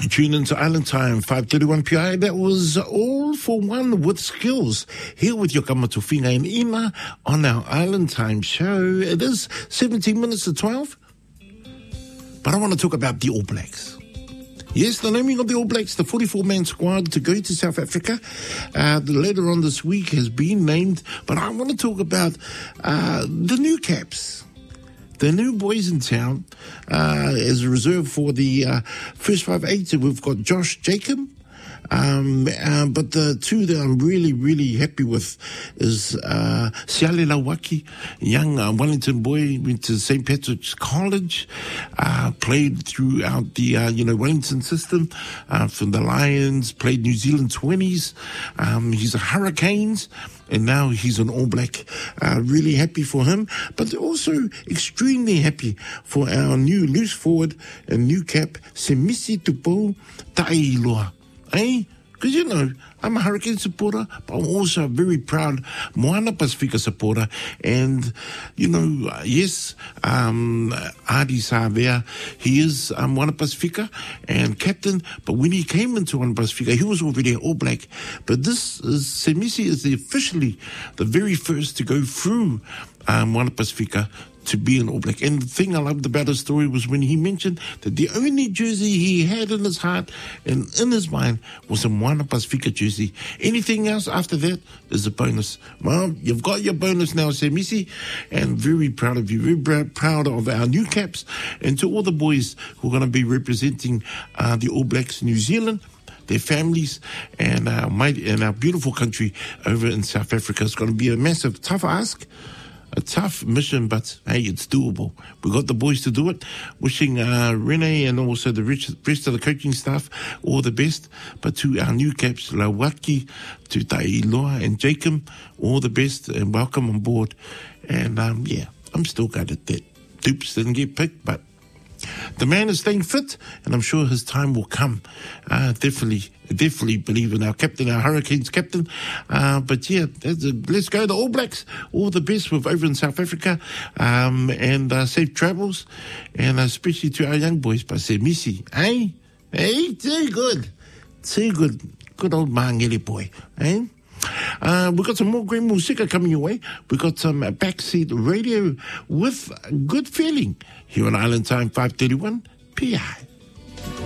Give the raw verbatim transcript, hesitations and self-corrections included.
Tune into Island Time, five thirty-one P I. That was All for One with Skills. Here with your Kamatuwhinga and Ima on our Island Time show. It is seventeen minutes to twelve. But I want to talk about the All Blacks. Yes, the naming of the All Blacks, the forty-four man squad to go to South Africa, uh, later on this week has been named. But I want to talk about uh, the new caps. The new boys in town, uh, as a reserve for the uh, first five eights, we've got Josh Jacob. Um, uh, but the two that I'm really, really happy with is uh, Siale Lawaki, young uh, Wellington boy, went to Saint Patrick's College, uh, played throughout the, uh, you know, Wellington system, uh, from the Lions, played New Zealand twenties. Um, he's a Hurricanes. And now he's an All Black. Uh, really happy for him, but also extremely happy for our new loose forward and new cap, Semisi Tupo Tailoa. Eh? Because, you know, I'm a Hurricane supporter, but I'm also a very proud Moana Pasifika supporter. And, you know, yes, um, Adi Savea, he is um, Moana Pasifika and captain, but when he came into Moana Pasifika, he was already an All Black. But this is, Semisi is the officially the very first to go through um, Moana Pasifika to be an All Black. And the thing I loved about his story was when he mentioned that the only jersey he had in his heart and in his mind was a Moana Pasifika jersey. Anything else after that is a bonus. Well, you've got your bonus now, Semisi, and very proud of you, very proud of our new caps, and to all the boys who are going to be representing uh, the All Blacks New Zealand, their families, and our mighty, and our beautiful country over in South Africa. It's going to be a massive, tough ask. A tough mission, but hey, it's doable. We got the boys to do it. Wishing uh, Rene and also the rest, rest of the coaching staff all the best. But to our new caps, Lawaki, to Tailoa and Jacob, all the best and welcome on board. And um, yeah, I'm still gutted that Dupes didn't get picked, but the man is staying fit, and I'm sure his time will come. Uh, definitely, definitely believe in our captain, our Hurricanes captain. Uh, but yeah, that's a, let's go the All Blacks. All the best with over in South Africa, um, and uh, safe travels, and especially to our young boys. But Semisi, eh? Hey, too good, too good, good old Mangele boy, eh? Uh, we've got some more great music coming your way. We've got some backseat radio with Good Feeling here on Island Time five thirty-one P I.